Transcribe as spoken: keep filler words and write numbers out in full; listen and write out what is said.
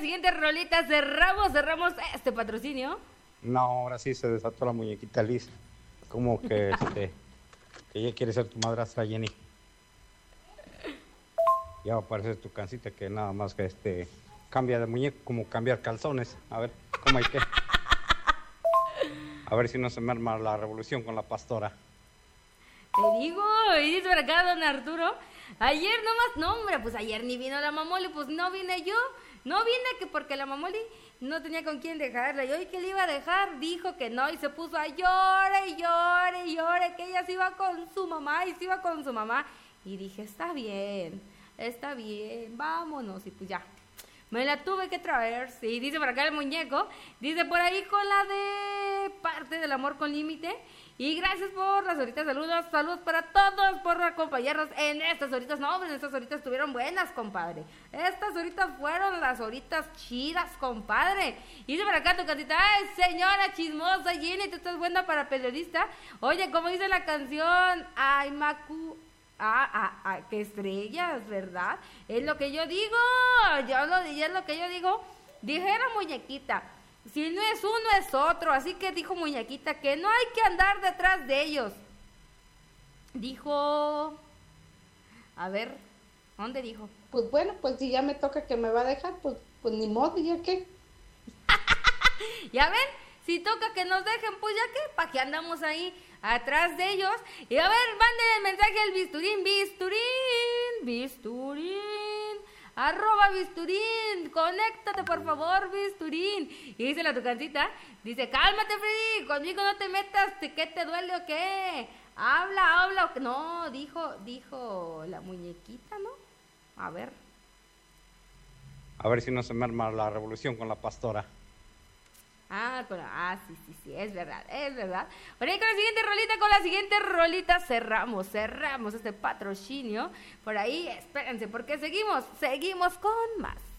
siguiente rolita cerramos, cerramos este patrocinio. No, ahora sí se desató la muñequita Liz. Como que este que ella quiere ser tu madrastra, Jenny. Ya va a aparecer tu cancita que nada más que este cambia de muñeco, como cambiar calzones. A ver, ¿cómo hay que? A ver si no se me arma la revolución con la pastora. Te digo, y dice por acá don Arturo, ayer nomás, no hombre, pues ayer ni vino la mamoli, pues no vine yo, no vine que porque la mamoli no tenía con quién dejarla, y hoy que le iba a dejar, dijo que no, y se puso a llorar y llorar y llorar, que ella se iba con su mamá, y se iba con su mamá, y dije, está bien, está bien, vámonos, y pues ya. Me la tuve que traer, sí, dice por acá el muñeco, dice por ahí con la de parte del amor con límite, y gracias por las horitas, saludos, saludos para todos por acompañarnos en estas horitas, no, hombre, estas horitas estuvieron buenas, compadre, estas horitas fueron las horitas chidas, compadre, y dice por acá tu casita, ay, señora chismosa, Jenny, tú estás buena para periodista, oye, como dice la canción, ay, Macu... Ah, ah, ah, qué estrellas, ¿verdad? Es lo que yo digo, yo lo, es lo que yo digo. Dijera muñequita, si no es uno es otro, así que dijo muñequita que no hay que andar detrás de ellos. Dijo, a ver, ¿dónde dijo? Pues bueno, pues si ya me toca que me va a dejar, pues, pues ni modo, ¿ya qué? ¿Ya ven? Si toca que nos dejen, pues ya qué, ¿para qué andamos ahí atrás de elel Y a ver, manden el mensaje al bisturín, bisturín, bisturín, arroba bisturín, conéctate por favor, bisturín. Y dice la tucancita, dice, cálmate Freddy, conmigo no te metas, ¿qué te duele o qué? Habla, habla, no, dijo, dijo la muñequita, ¿no? A ver. A ver si no se me arma la revolución con la pastora. Ah, con la, ah, sí, sí, sí, es verdad, es verdad. Bueno, y con la siguiente rolita, con la siguiente rolita cerramos, cerramos este patrocinio. Por ahí, espérense, porque seguimos, seguimos con más.